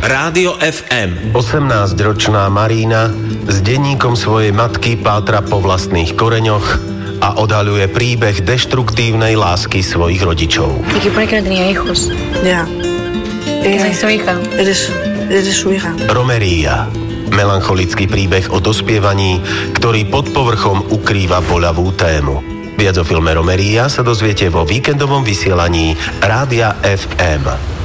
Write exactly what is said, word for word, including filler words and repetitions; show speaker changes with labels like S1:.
S1: Rádio ef em.
S2: osemnásťročná Marína s denníkom svojej matky pátra po vlastných koreňoch a odhaľuje príbeh deštruktívnej lásky svojich rodičov.
S3: ¿Y qué pone que no tenía hijos?
S4: Ya.
S3: Que soy su hija.
S4: Eres, eres su hija.
S2: Romería. Melancholický príbeh o dospievaní, ktorý pod povrchom ukrýva boľavú tému. Viac o filme Romería sa dozviete vo víkendovom vysielaní Rádia ef em.